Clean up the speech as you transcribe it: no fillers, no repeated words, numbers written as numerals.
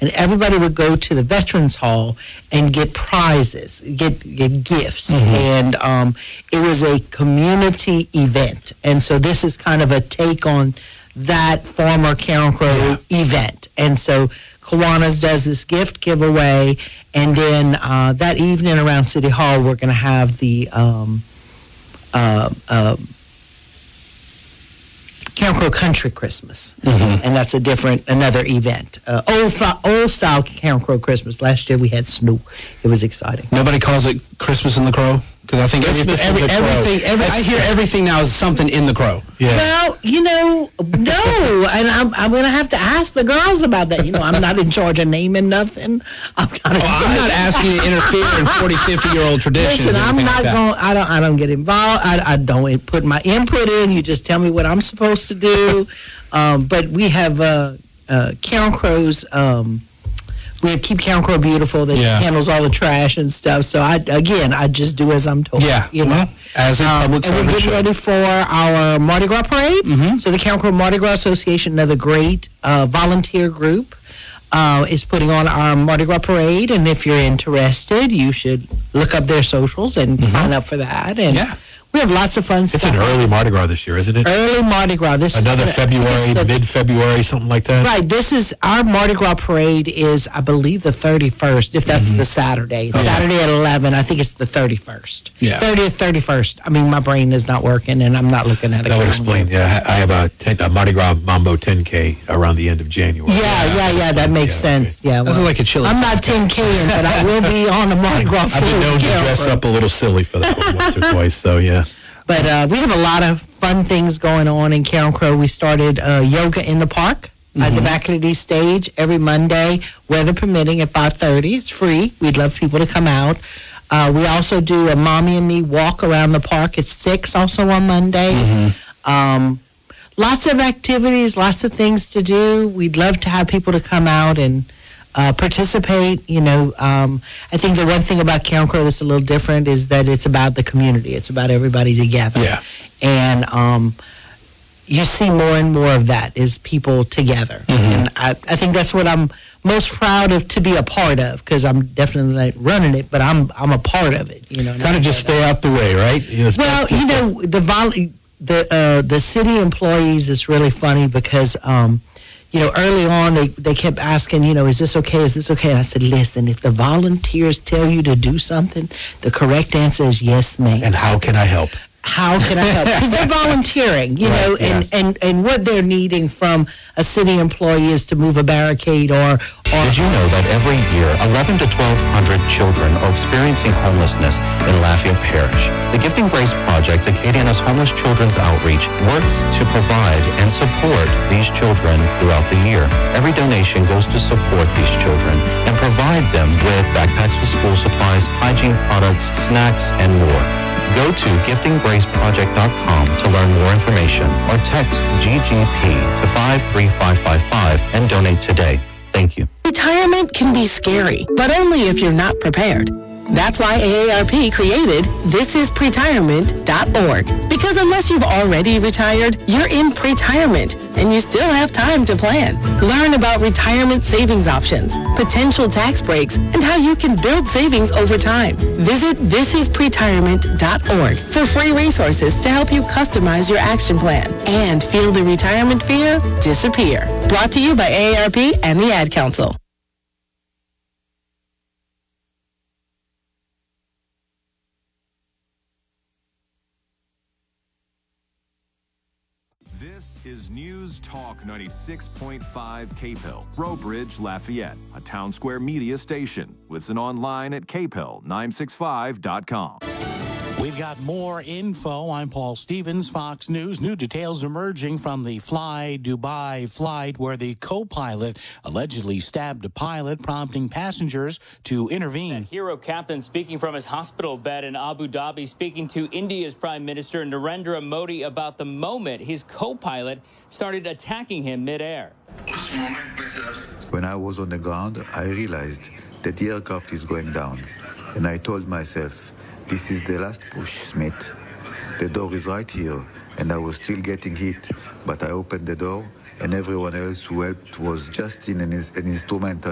and everybody would go to the Veterans Hall and get prizes, get gifts, and it was a community event. And so this is kind of a take on that former Caron Crowe event. And so Kiwanis does this gift giveaway, and then that evening around City Hall, we're going to have the Caron Crowe Country Christmas, and that's another event. Old style Caron Crowe Christmas. Last year we had snow. It was exciting. Nobody calls it Christmas in the Crow? Because I think I hear everything now is something in the Crow. Yeah. Well, no, and I'm going to have to ask the girls about that. I'm not in charge of naming nothing. I'm not asking you to interfere in 40, 50-year-old traditions. Listen, I'm not like going. I don't get involved. I don't put my input in. You just tell me what I'm supposed to do. But we have Caron Crowe's. We have Keep Caron Crowe Beautiful that handles all the trash and stuff. So I just do as I'm told. Yeah, as a public servant. And we're getting ready for our Mardi Gras parade. So the Caron Crowe Mardi Gras Association, another great volunteer group, is putting on our Mardi Gras parade. And if you're interested, you should look up their socials and sign up for that. And we have lots of fun stuff. It's an early Mardi Gras this year, isn't it? Early Mardi Gras. Another February, mid-February, something like that? Right. This is, our Mardi Gras parade is, I believe, the 31st, if that's the Saturday. Saturday at 11, I think it's the 31st. Yeah. 30th, 31st. I mean, my brain is not working, and I'm not looking at it. That would explain. Yeah, I have a Mardi Gras Mambo 10K around the end of January. Yeah, that makes sense. Yeah, well, like a chili. I'm not 10K-ing, but I will be on the Mardi Gras I've been known to dress up a little silly for that one once or twice, so yeah. But we have a lot of fun things going on in Caron Crowe. We started yoga in the park at the back of the D stage every Monday, weather permitting, at 5:30. It's free. We'd love people to come out. We also do a Mommy and Me walk around the park at 6, also on Mondays. Lots of activities, lots of things to do. We'd love to have people to come out and participate. I think the one thing about Caron Crowe that's a little different is that it's about the community. It's about everybody together. Yeah. And you see more and more of that, is people together. And I think that's what I'm most proud of to be a part of, because I'm definitely not running it, but I'm a part of it. Kind of just stay out the way, right? Well, the city employees is really funny because early on, they kept asking, is this okay? Is this okay? And I said, listen, if the volunteers tell you to do something, the correct answer is yes, ma'am. And how can I help? How can I help? Because they're volunteering, and what they're needing from a city employee is to move a barricade or. Did you know that every year 11 to 1,200 children are experiencing homelessness in Lafayette Parish? The Gifting Grace Project, Acadiana's Homeless Children's Outreach, works to provide and support these children throughout the year. Every donation goes to support these children and provide them with backpacks with school supplies, hygiene products, snacks, and more. Go to giftinggraceproject.com to learn more information or text GGP to 53555 and donate today. Thank you. Retirement can be scary, but only if you're not prepared. That's why AARP created thisispretirement.org. Because unless you've already retired, you're in pretirement, and you still have time to plan. Learn about retirement savings options, potential tax breaks, and how you can build savings over time. Visit thisispretirement.org for free resources to help you customize your action plan and feel the retirement fear disappear. Brought to you by AARP and the Ad Council. This is News Talk 96.5 Cape Hill, Robridge, Lafayette, a Town Square media station. Listen online at capehill965.com. We've got more info. I'm Paul Stevens, Fox News. New details emerging from the Fly Dubai flight where the co-pilot allegedly stabbed a pilot, prompting passengers to intervene. A hero captain speaking from his hospital bed in Abu Dhabi, speaking to India's Prime Minister Narendra Modi about the moment his co-pilot started attacking him midair. When I was on the ground, I realized that the aircraft is going down. And I told myself, this is the last push, Smith. The door is right here, and I was still getting hit, but I opened the door, and everyone else who helped was just in an instrumental